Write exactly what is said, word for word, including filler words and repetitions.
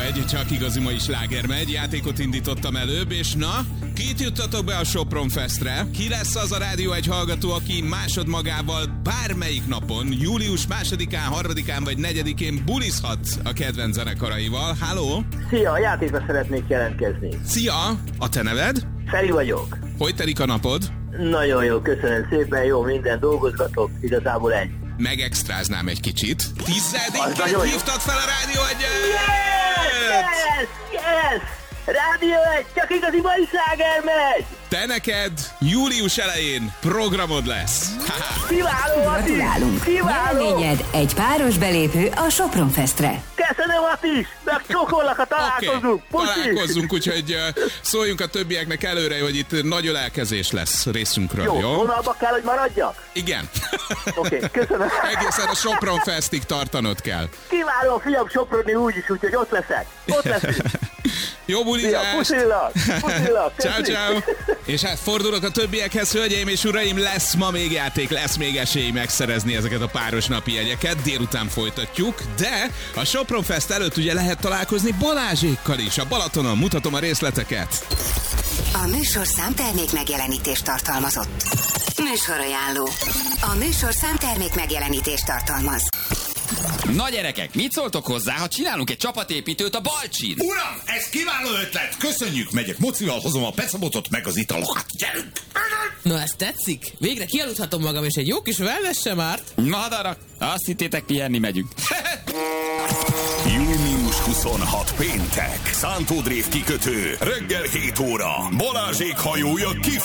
egy csak igazi mai sláger megy, játékot indítottam előbb, és na, kit juttatok be a Sopron Festre? Ki lesz az a Rádió egy hallgató, aki másodmagával bármelyik napon, július másodikán, harmadikán vagy negyedikén bulizhat a kedvenc zenekaraival? Halló? Szia, a játékra szeretnék jelentkezni. Szia, a te neved? Feri vagyok. Hogy telik a napod? Nagyon jó, köszönöm szépen, jó, minden dolgozgatok, igazából egy. Megextráznám egy kicsit. Tizedikként hívtad fel a Rádió egyet! Yes, yes, yes! Rádió egy, csak igazi mai sláger megy! Te neked július elején programod lesz. Kiváló, Ati! Kiváló! Nyereményed egy páros belépő a Sopron Festre. Köszönöm, Ati! Meg csokollak, ha találkozunk! Okay. Találkozzunk, úgyhogy uh, szóljunk a többieknek előre, hogy itt nagy ölelkezés lesz részünkről, jó? Jó, vonalba kell, hogy maradjak? Igen. Oké, okay, köszönöm. Egészen a Sopron Festig tartanod kell. Kiváló, fiam, Soproni úgyis, úgyhogy ott leszek. Ott leszünk. Jó bulizást! Puszillak! Puszillak! Ciao, ciao! És hát fordulok a többiekhez, hölgyeim és uraim, lesz ma még játék, lesz még esély megszerezni ezeket a páros napi jegyeket, délután folytatjuk, de a Sopron Fest előtt ugye lehet találkozni Balázsékkal is, a Balatonon, mutatom a részleteket. A műsorszám termék megjelenítést tartalmazott. Műsorajánló. A műsorszám termék megjelenítést tartalmaz. Na gyerekek, mit szóltok hozzá, ha csinálunk egy csapatépítőt a Balcsin? Uram, ez kiváló ötlet! Köszönjük, megyek mocival, hozom a pecabotot meg az italokat. Gyerünk! Na, ez tetszik? Végre kialudhatom magam, és egy jó kis wellness sem árt. Madarak, azt hittétek, pihenni megyünk. június huszonhatodika péntek. Szántódrév kikötő. Reggel hét óra. Balázsék hajója kifut.